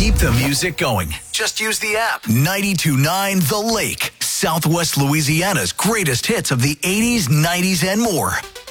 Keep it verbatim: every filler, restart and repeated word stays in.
Keep the music going. Just use the app. ninety-two point nine The Lake, Southwest Louisiana's greatest hits of the eighties, nineties, and more.